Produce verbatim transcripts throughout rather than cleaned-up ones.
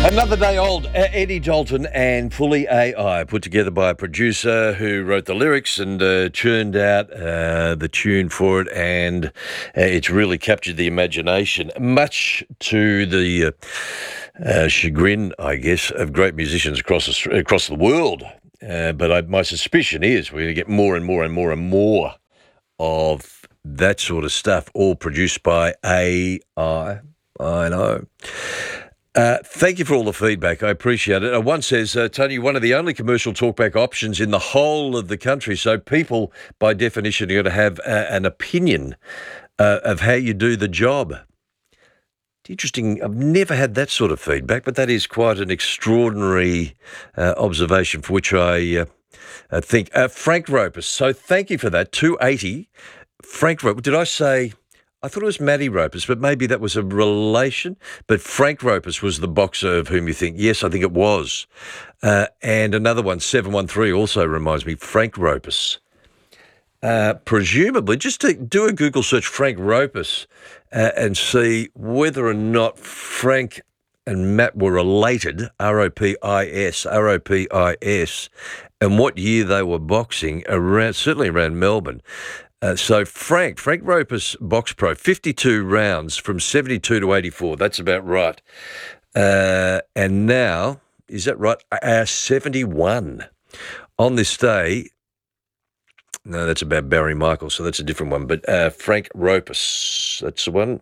Another day old, uh, Eddie Dalton and Fully A I, put together by a producer who wrote the lyrics and uh, churned out uh, the tune for it, and uh, it's really captured the imagination, much to the uh, uh, chagrin, I guess, of great musicians across the, across the world. Uh, but I, my suspicion is we're going to get more and more and more and more of that sort of stuff, all produced by A I. I know. Uh, thank you for all the feedback. I appreciate it. Uh, one says, uh, Tony, one of the only commercial talkback options in the whole of the country. So people, by definition, are going to have uh, an opinion uh, of how you do the job. Interesting. I've never had that sort of feedback, but that is quite an extraordinary uh, observation for which I uh, uh, think. Uh, Frank Ropus. So thank you for that. two eighty. Frank Ropus. Did I say... I thought it was Matty Ropus, but maybe that was a relation. But Frank Ropus was the boxer of whom you think. Yes, I think it was. Uh, and another one, seven one three, also reminds me, Frank Ropus. Uh, presumably, just to do a Google search, Frank Ropus, uh, and see whether or not Frank and Matt were related, R O P I S, R O P I S, and what year they were boxing, around, certainly around Melbourne. Uh, so Frank, Frank Ropus, Box Pro, fifty-two rounds from seventy-two to eighty-four. That's about right. Uh, and now, is that right? Uh, seventy-one. On this day, no, that's about Barry Michael, so that's a different one. But uh, Frank Ropus, that's the one.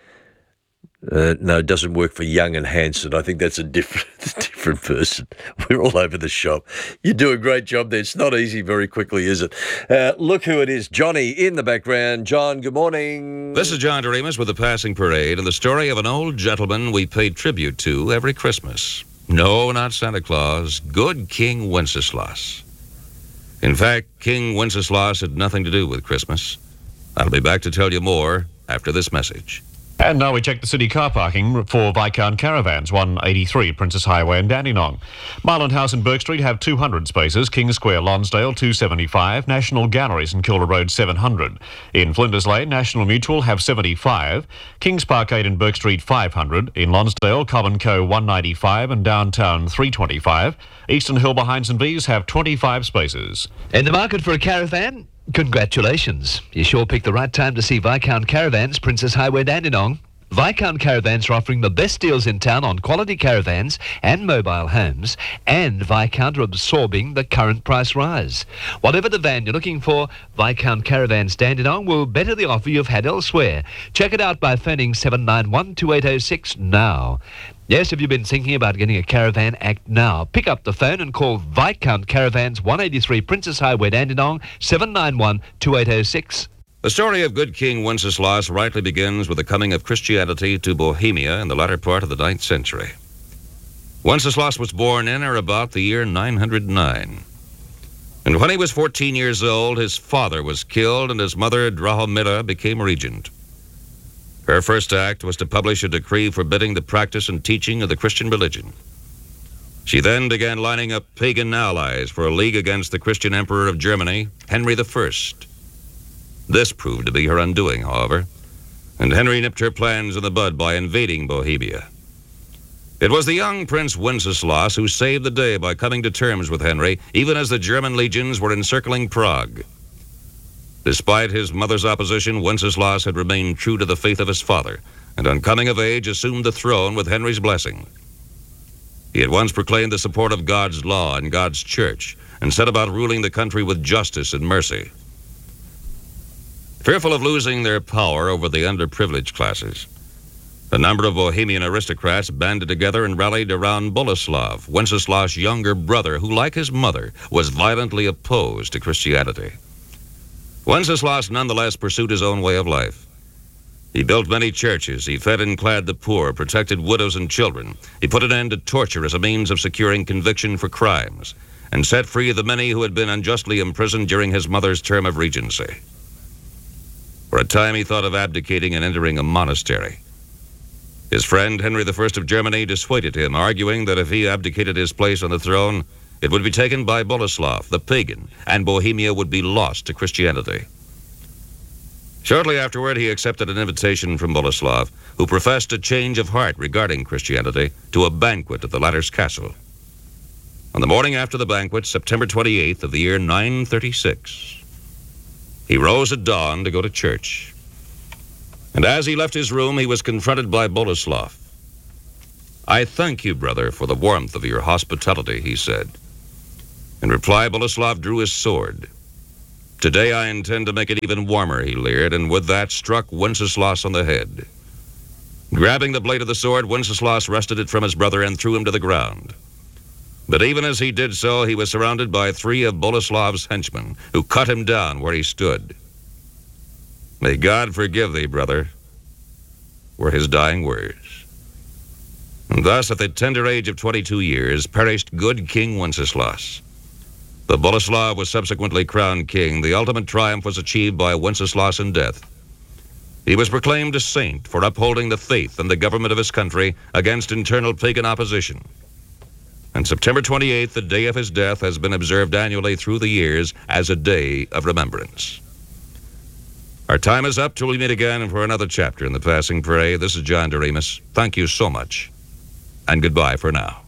Uh, no, it doesn't work for Young and Hanson. I think that's a different different person. We're all over the shop. You do a great job there. It's not easy very quickly, is it? Uh, look who it is. Johnny in the background. John, good morning. This is John Doremus with the Passing Parade and the story of an old gentleman we pay tribute to every Christmas. No, not Santa Claus. Good King Wenceslas. In fact, King Wenceslas had nothing to do with Christmas. I'll be back to tell you more after this message. And now we check the city car parking for Viscount Caravans, one eighty-three Princess Highway in Dandenong. Marland House and Burke Street have two hundred spaces, King Square, Lonsdale, two seventy-five, National Galleries in Kilda Road, seven hundred. In Flinders Lane, National Mutual have seventy-five, Kings Parkade and Burke Street, five hundred. In Lonsdale, Cobb and Co, one ninety-five, and Downtown, three twenty-five. Eastern Hill behind St V's have twenty-five spaces. In the market for a caravan? Congratulations. You sure picked the right time to see Viscount Caravans, Princess Highway, Dandenong. Viscount Caravans are offering the best deals in town on quality caravans and mobile homes, and Viscount are absorbing the current price rise. Whatever the van you're looking for, Viscount Caravans Dandenong will better the offer you've had elsewhere. Check it out by phoning seven nine one, two eight oh six now. Yes, if you've been thinking about getting a caravan, act now. Pick up the phone and call Viscount Caravans, one eighty-three Princess Highway, Dandenong, seven nine one, two eight oh six. The story of good King Wenceslas rightly begins with the coming of Christianity to Bohemia in the latter part of the ninth century. Wenceslas was born in or about the year nine hundred nine. And when he was fourteen years old, his father was killed and his mother, Drahomira, became regent. Her first act was to publish a decree forbidding the practice and teaching of the Christian religion. She then began lining up pagan allies for a league against the Christian emperor of Germany, Henry the First. This proved to be her undoing, however, and Henry nipped her plans in the bud by invading Bohemia. It was the young Prince Wenceslas who saved the day by coming to terms with Henry, even as the German legions were encircling Prague. Despite his mother's opposition, Wenceslas had remained true to the faith of his father, and on coming of age assumed the throne with Henry's blessing. He had once proclaimed the support of God's law and God's church, and set about ruling the country with justice and mercy. Fearful of losing their power over the underprivileged classes, a number of Bohemian aristocrats banded together and rallied around Boleslav, Wenceslas' younger brother, who, like his mother, was violently opposed to Christianity. Wenceslas nonetheless pursued his own way of life. He built many churches, he fed and clad the poor, protected widows and children. He put an end to torture as a means of securing conviction for crimes, and set free the many who had been unjustly imprisoned during his mother's term of regency. For a time he thought of abdicating and entering a monastery. His friend Henry the First of Germany dissuaded him, arguing that if he abdicated his place on the throne, it would be taken by Boleslav, the pagan, and Bohemia would be lost to Christianity. Shortly afterward, he accepted an invitation from Boleslav, who professed a change of heart regarding Christianity, to a banquet at the latter's castle. On the morning after the banquet, September twenty-eighth of the year nine thirty-six, he rose at dawn to go to church. And as he left his room, he was confronted by Boleslav. "I thank you, brother, for the warmth of your hospitality," he said. In reply, Boleslav drew his sword. "Today I intend to make it even warmer," he leered, and with that struck Wenceslas on the head. Grabbing the blade of the sword, Wenceslas wrested it from his brother and threw him to the ground. But even as he did so, he was surrounded by three of Boleslav's henchmen, who cut him down where he stood. "May God forgive thee, brother," were his dying words. And thus, at the tender age of twenty-two years, perished good King Wenceslas. The Boleslav was subsequently crowned king. The ultimate triumph was achieved by Wenceslas in death. He was proclaimed a saint for upholding the faith and the government of his country against internal pagan opposition. And September twenty-eighth, the day of his death, has been observed annually through the years as a day of remembrance. Our time is up till we meet again for another chapter in The Passing Prey. This is John Doremus. Thank you so much, and goodbye for now.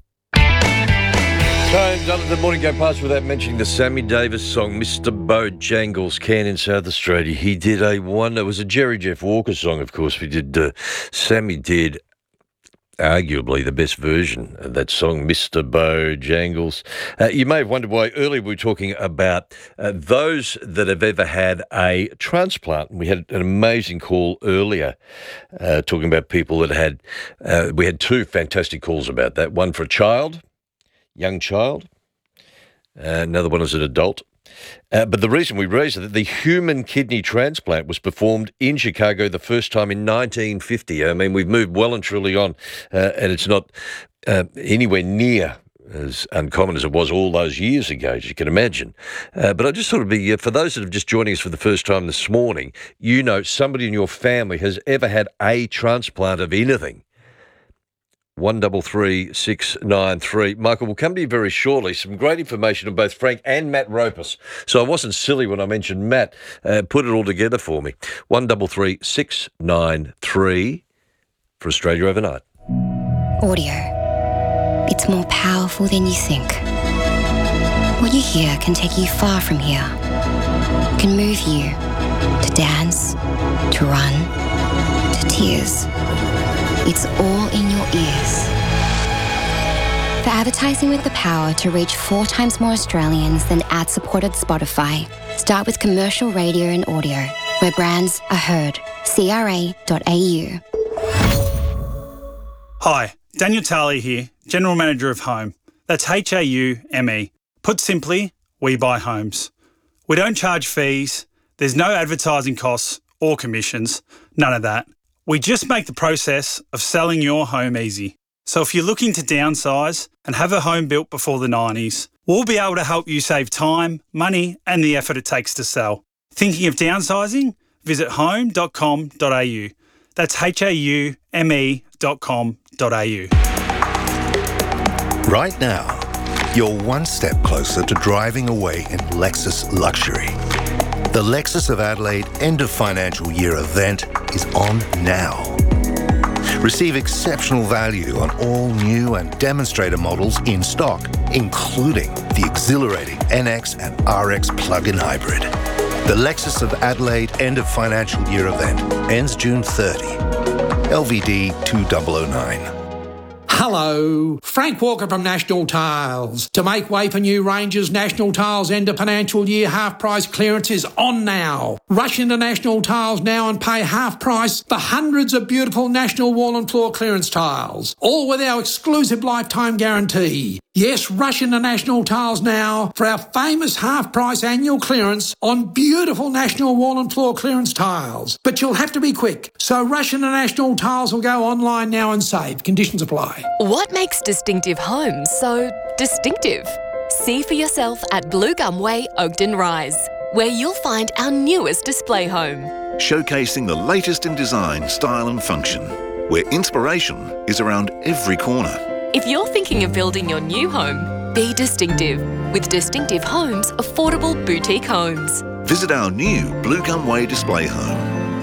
So, none of the morning go past without mentioning the Sammy Davis song, Mister Bojangles, Cairn in South Australia. He did a one, it was a Jerry Jeff Walker song, of course. We did, uh, Sammy did arguably the best version of that song, Mister Bojangles. Uh, you may have wondered why earlier we were talking about uh, those that have ever had a transplant. We had an amazing call earlier uh, talking about people that had, uh, we had two fantastic calls about that. One for a child, young child, uh, another one as an adult. Uh, but the reason we raised it, the human kidney transplant was performed in Chicago the first time in nineteen fifty. I mean, we've moved well and truly on, uh, and it's not uh, anywhere near as uncommon as it was all those years ago, as you can imagine. Uh, but I just thought it'd be, uh, for those that have just joining us for the first time this morning, you know somebody in your family has ever had a transplant of anything. One double three six nine three. Michael, we'll come to you very shortly. Some great information on both Frank and Matt Ropus. So I wasn't silly when I mentioned Matt. Uh, put it all together for me. One double three six nine three for Australia Overnight. Audio. It's more powerful than you think. What you hear can take you far from here. Can move you to dance, to run, to tears. It's all in your ears. For advertising with the power to reach four times more Australians than ad-supported Spotify, start with commercial radio and audio, where brands are heard. C R A dot A U. Hi, Daniel Tarley here, General Manager of Home. That's H A U M E. Put simply, we buy homes. We don't charge fees, there's no advertising costs or commissions, none of that. We just make the process of selling your home easy. So if you're looking to downsize and have a home built before the nineties, we'll be able to help you save time, money and the effort it takes to sell. Thinking of downsizing? Visit home dot com dot A U. That's H A U M E dot com dot A U. Right now, you're one step closer to driving away in Lexus luxury. The Lexus of Adelaide end of financial year event is on now. Receive exceptional value on all new and demonstrator models in stock, including the exhilarating N X and R X plug-in hybrid. The Lexus of Adelaide end of financial year event ends June thirtieth. L V D two thousand nine. Hello, Frank Walker from National Tiles. To make way for new ranges, National Tiles end of financial year half price clearance is on now. Rush into National Tiles now and pay half price for hundreds of beautiful National wall and floor clearance tiles, all with our exclusive lifetime guarantee. Yes, rush into National Tiles now for our famous half price annual clearance on beautiful National wall and floor clearance tiles. But you'll have to be quick, so rush into National Tiles or go online now and save. Conditions apply. What makes distinctive homes so distinctive? See for yourself at Blue Gum Way, Oakden Rise, where you'll find our newest display home. Showcasing the latest in design, style and function, where inspiration is around every corner. If you're thinking of building your new home, be distinctive with Distinctive Homes Affordable Boutique Homes. Visit our new Blue Gum Way display home.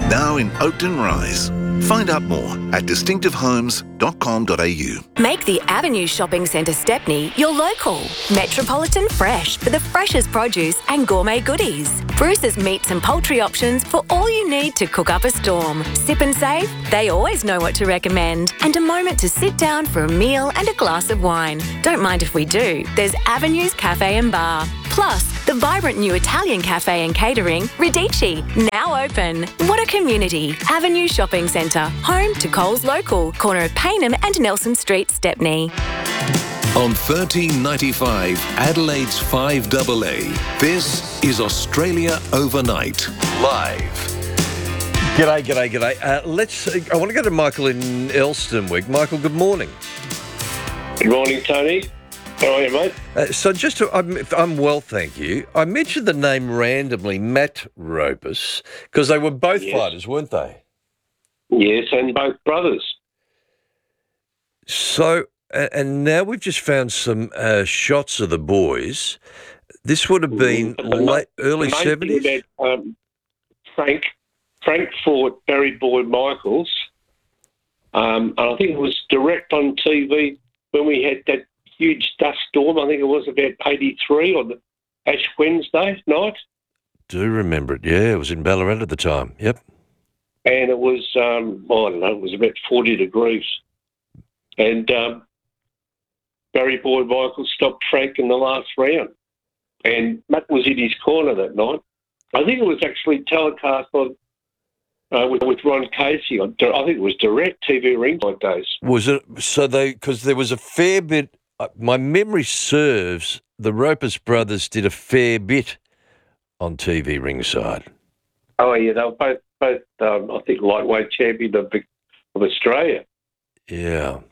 now in Oakden Rise. Find out more at distinctive homes dot com dot a u. Make the Avenue Shopping Centre Stepney your local. Metropolitan Fresh for the freshest produce and gourmet goodies. Bruce's meats and poultry options for all you need to cook up a storm. Sip and save? They always know what to recommend. And a moment to sit down for a meal and a glass of wine. Don't mind if we do. There's Avenues Cafe and Bar. Plus, the vibrant new Italian cafe and catering, Radici, now open. What a community. Avenue Shopping Centre, home to Coles Local, corner of Paynham and Nelson Street, Stepney. On thirteen ninety-five, Adelaide's five A A, this is Australia Overnight, live. G'day, g'day, g'day. Uh, let's. I want to go to Michael in Elstonwick. Michael, good morning. Good morning, Tony. How are you, mate? Uh, so just to, I'm, I'm well, thank you. I mentioned the name randomly, Matt Ropus, because they were both Yes. fighters, weren't they? Yes, and both brothers. So, uh, and now we've just found some uh, shots of the boys. This would have been But the late, ma- early the main seventies? thing about, um, Frank, Frank fought Barry Boyd Michaels, um, and I think it was direct on T V when we had that huge dust storm. I think it was about eighty-three on the Ash Wednesday night, Do remember it, yeah. It was in Ballarat at the time, yep. and it was, um, I don't know, it was about forty degrees. And um, Barry Boyd Michaels stopped Frank in the last round. And Matt was in his corner that night. I think it was actually telecast on uh, with, with Ron Casey. On, I think it was direct T V ringside days. Was it, so they, because there was a fair bit, uh, my memory serves, the Ropus brothers did a fair bit on T V ringside. Oh, yeah, they were both, both um, I think, lightweight champion of, of Australia. Yeah.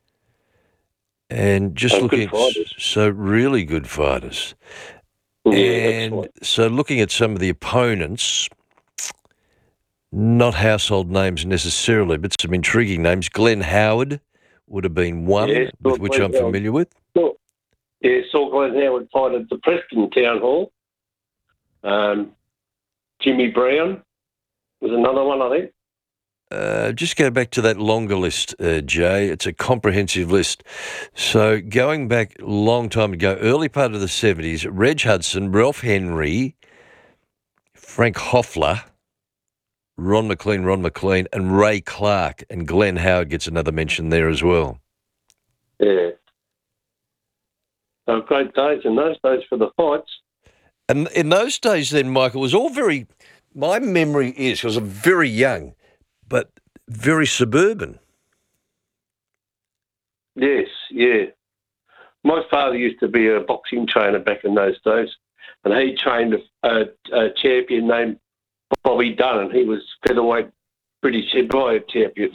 And just Oh, good looking, fighters. so really good fighters. Yeah, and excellent. so looking at some of the opponents, not household names necessarily, but some intriguing names. Glenn Howard would have been one, Yes, with saw which Glenn I'm Howard. familiar with. Saw- Yeah, saw Glenn Howard fight at the Preston Town Hall. Um, Jimmy Brown was another one, I think. Uh, just go back to that longer list, uh, Jay. It's a comprehensive list. So going back a long time ago, early part of the seventies, Reg Hudson, Ralph Henry, Frank Hoffler, Ron McLean, Ron McLean, and Ray Clark, and Glenn Howard gets another mention there as well. Yeah. So great days in those days for the fights. And in those days then, Michael, it was all very, my memory is, because I'm very young, but very suburban. Yes, yeah. My father used to be a boxing trainer back in those days, and he trained a, a, a champion named Bobby Dunn, and he was featherweight British heavyweight champion.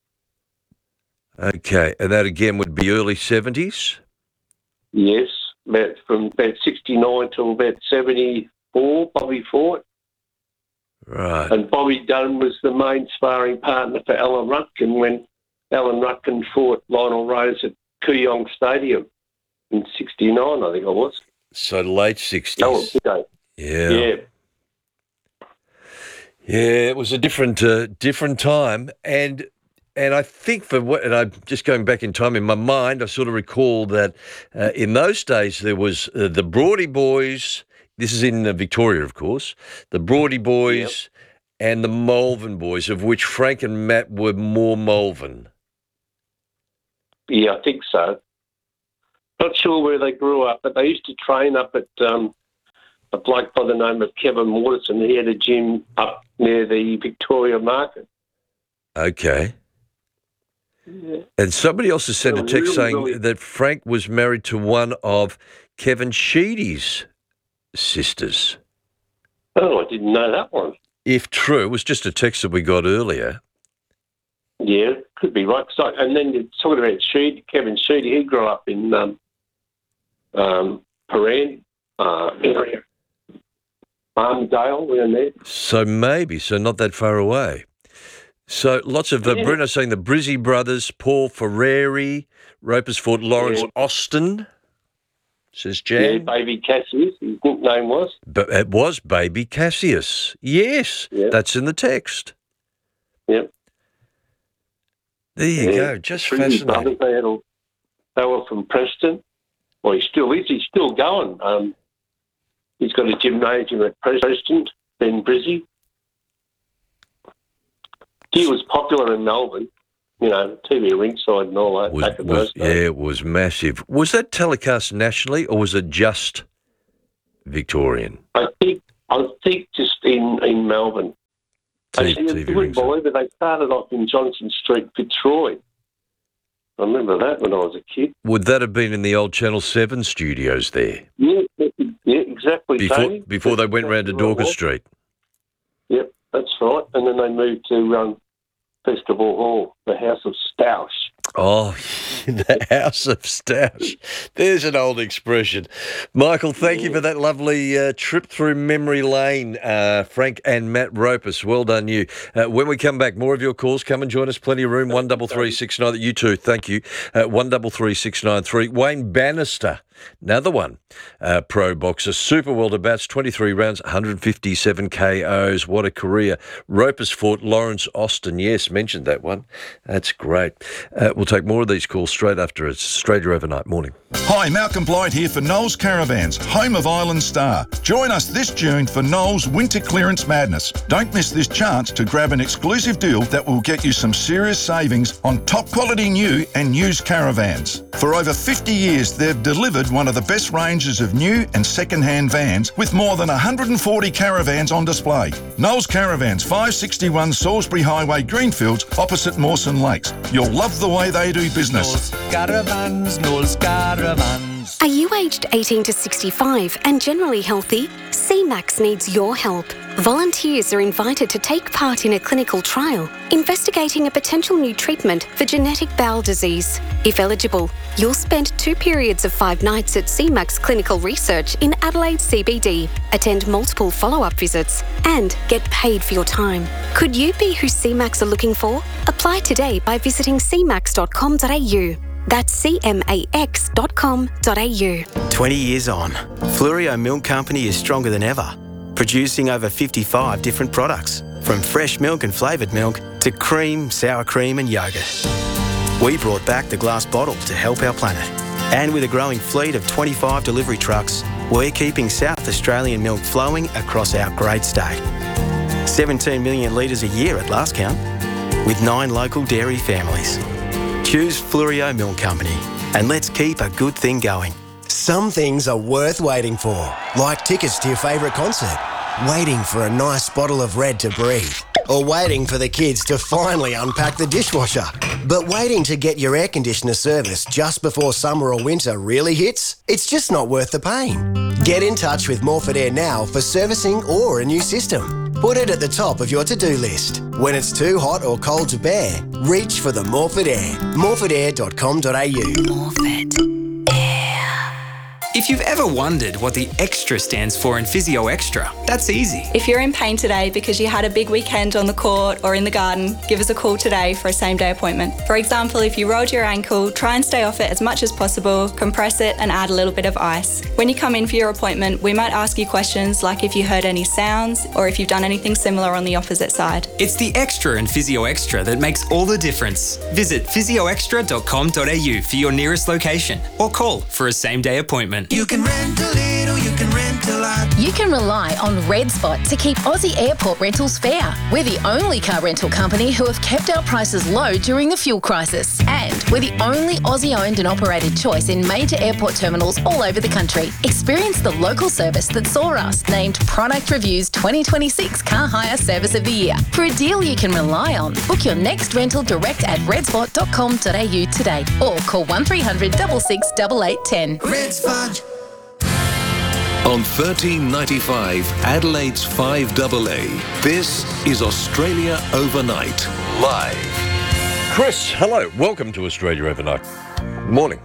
Okay, and that again would be early seventies? Yes, about from about sixty-nine till about seventy-four, Bobby fought. Right. And Bobby Dunn was the main sparring partner for Alan Rutkin when Alan Rutkin fought Lionel Rose at Kooyong Stadium in sixty-nine, I think it was. So late sixties. Oh, okay. Yeah. Yeah. Yeah, it was a different uh, different time, and and I think for what, and I'm just going back in time in my mind, I sort of recall that uh, in those days there was uh, the Broady Boys. This is in uh, Victoria, of course. The Broady Boys and the Malvern Boys, of which Frank and Matt were more Malvern. Yeah, I think so. Not sure where they grew up, but they used to train up at um, a bloke by the name of Kevin Waterson. He had a gym up near the Victoria Market. Okay. Yeah. And somebody else has sent a Oh, text really, saying really? that Frank was married to one of Kevin Sheedy's sisters. Oh, I didn't know that one. If true, it was just a text that we got earlier. Yeah, could be right. So, and then you're talking about Sheedy, Kevin Sheedy. He grew up in um, um, Paran uh, area, Armdale, around there. So maybe, so not that far away. So lots of, uh, Yeah. Bruno saying the Brizzy brothers, Paul Ferreri, Ropers fought Lawrence Yeah. Austin, says Yeah, Jan. Baby Cassius, his nickname was. But it was Baby Cassius. Yes, Yeah. that's in the text. Yep. There you Yeah. go. Just Three years fascinating. brothers, They, had all, they were from Preston. Well, he still is. He's still going. Um, he's got a gymnasium at Preston, Ben Brizzy. He was popular in Melbourne. You know, T V ringside and all that. Was, back in was, those days. yeah, it was massive. Was that telecast nationally or was it just Victorian? I think I think just in, in Melbourne. T- Actually, T V you wouldn't ringside. believe it. They started off in Johnson Street, Fitzroy. I remember that when I was a kid. Would that have been in the old Channel seven studios there? Yeah, yeah, exactly. Before Tony. before they went round to That's right. Dorcas Street? Yep, that's right. And then they moved to um, Festival Hall, the House of Stoush. Oh, the House of Stoush. There's an old expression. Michael, thank you for that lovely uh, trip through memory lane, uh, Frank and Matt Ropus. Well done, you. Uh, when we come back, more of your calls. Come and join us. Plenty of room. One double three six nine. You too. Thank you. Uh, one double three six nine three. Wayne Bannister. Another one, uh, pro boxer, super welter bats, twenty-three rounds, one hundred fifty-seven K Os. What a career. Ropus fought Lawrence Austin. Yes, mentioned that one. That's great. Uh, we'll take more of these calls straight after it's Australia Overnight. Morning. Hi, Malcolm Blight here for Knowles Caravans, home of Island Star. Join us this June for Knowles Winter Clearance Madness. Don't miss this chance to grab an exclusive deal that will get you some serious savings on top quality new and used caravans. For over fifty years, they've delivered one of the best ranges of new and second-hand vans with more than one hundred forty caravans on display. Knowles Caravans, five sixty-one Salisbury Highway, Greenfields, opposite Mawson Lakes. You'll love the way they do business. Knowles Caravans, Knowles Caravans. Are you aged eighteen to sixty-five and generally healthy? C MAX needs your help. Volunteers are invited to take part in a clinical trial investigating a potential new treatment for genetic bowel disease. If eligible, you'll spend two periods of five nights at C MAX Clinical Research in Adelaide C B D, attend multiple follow-up visits, and get paid for your time. Could you be who C MAX are looking for? Apply today by visiting c max dot com dot a u. That's c max dot com dot a u. twenty years on, Fluorio Milk Company is stronger than ever, producing over fifty-five different products, from fresh milk and flavoured milk to cream, sour cream and yoghurt. We brought back the glass bottle to help our planet. And with a growing fleet of twenty-five delivery trucks, we're keeping South Australian milk flowing across our great state. seventeen million litres a year at last count, with nine local dairy families. Choose Fluorio Milk Company and let's keep a good thing going. Some things are worth waiting for, like tickets to your favourite concert, waiting for a nice bottle of Red to breathe, or waiting for the kids to finally unpack the dishwasher. But waiting to get your air conditioner serviced just before summer or winter really hits? It's just not worth the pain. Get in touch with Morford Air now for servicing or a new system. Put it at the top of your to-do list. When it's too hot or cold to bear, reach for the Morford Air. morford air dot com dot a u. Morford. If you've ever wondered what the extra stands for in Physio Extra, that's easy. If you're in pain today because you had a big weekend on the court or in the garden, give us a call today for a same-day appointment. For example, if you rolled your ankle, try and stay off it as much as possible, compress it and add a little bit of ice. When you come in for your appointment, we might ask you questions like if you heard any sounds or if you've done anything similar on the opposite side. It's the extra in Physio Extra that makes all the difference. Visit physio extra dot com dot a u for your nearest location or call for a same-day appointment. You can rent a little, you can rent a lot. You can rely on Red Spot to keep Aussie airport rentals fair. We're the only car rental company who have kept our prices low during the fuel crisis. And we're the only Aussie-owned and operated choice in major airport terminals all over the country. Experience the local service that saw us named Product Review's twenty twenty-six Car Hire Service of the Year. For a deal you can rely on, book your next rental direct at red spot dot com dot a u today or call one three hundred six six eight eight one zero. Red Spot. On thirteen ninety-five, Adelaide's five A A, this is Australia Overnight, live. Chris, hello. Welcome to Australia Overnight. Morning.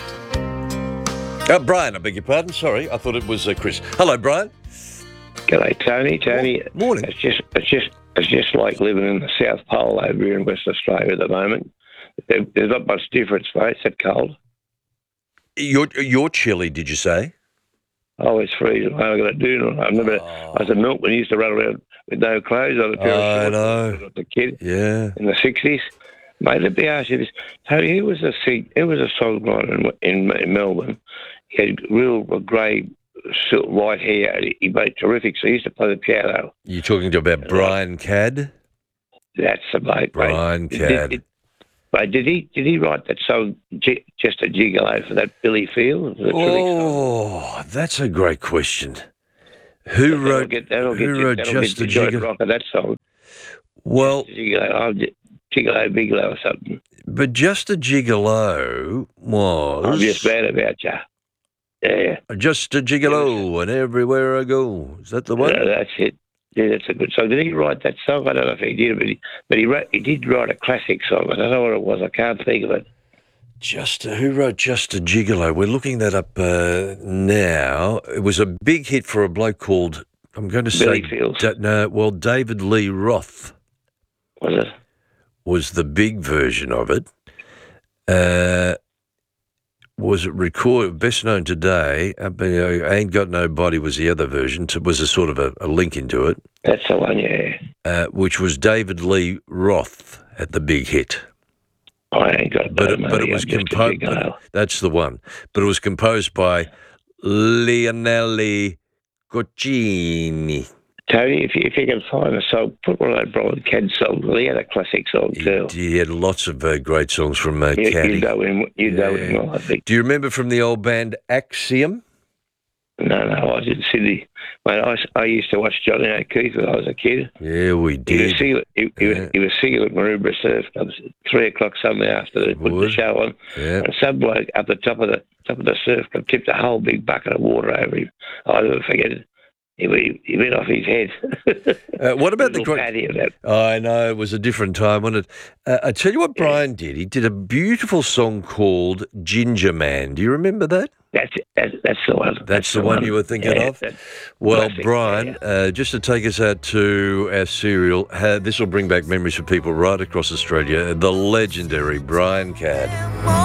Uh, Brian, I beg your pardon. Sorry, I thought it was uh, Chris. Hello, Brian. G'day, Tony. Tony. Morning. It's just, it's just, it's just like living in the South Pole over here in West Australia at the moment. There, there's not much difference, mate. It's that cold. You're, you're chilly, did you say? Oh, it's freezing. I got to do. I remember oh. as a milkman, he used to run around with no clothes on, a pair I of know. shorts. The kid Yeah. in the sixties. Mate, let me ask you this. Tony, he was a sing- he was a songwriter in, in, in Melbourne. He had real grey, silk, white hair. He made terrific. So he used to play the piano. You're talking about Brian Cadd? That's the mate. Brian mate. Cadd. Did, did, mate, did he did he write that song, G- Just a Gigolo, for that Billy Field? Oh, that's a great question. Who That'll wrote, get, that'll who get, wrote that'll Just get a the joint Gigolo? rock of that song. Well, Gigolo, oh, G- Gigolo, Bigolo or something. but Just a Gigolo was... I'm just mad about you. Yeah. Just a Gigolo, and everywhere I go. Is that the one? Yeah, that's it. Yeah, that's a good song. Did he write that song? I don't know if he did, but he, but he, wrote, he did write a classic song. I don't know what it was. I can't think of it. Just a, who wrote Just a Gigolo? We're looking that up uh, now. It was a big hit for a bloke called, I'm going to Billy say... Fields. Da, no, well, David Lee Roth. Was it? Was the big version of it. Uh, was it recorded, best known today, uh, but, you know, Ain't Got No Body was the other version, it was a sort of a, a link into it. That's the one, yeah. Uh, which was David Lee Roth at the big hit. I ain't got But no it, but money, it was I'm just a composed. Gigolo. That's the one. But it was composed by Leonelli Coccini. Tony, if you, if you can find a song, put one of those Brian Cadd songs. Well, he had a classic song too. He had lots of uh, great songs from uh, You, Caddy. you know him, you know Yeah. him well, I think. Do you remember from the old band Axiom? No, no, I was in Sydney. Mate, I, I used to watch Johnny O'Keefe when I was a kid. Yeah, we He was did. singing, he, he, was, Yeah. he was singing at Maroubra Surf Club at three o'clock Sunday afternoon, put the Would. show on, Yeah. and some bloke up the top of the top of the surf club tipped a whole big bucket of water over him. I'll never forget it. He, he, he went off his head. Uh, what about the Little great? paddy of that. I know, it was a different time, wasn't it? Uh, I tell you what Brian did. He did a beautiful song called Ginger Man. Do you remember that? That's that's, that's the one. That's the one you were thinking Yeah, of? that- Well, classic, Brian, uh, just to take us out to our serial, uh, this will bring back memories for people right across Australia. The legendary Brian Cadd.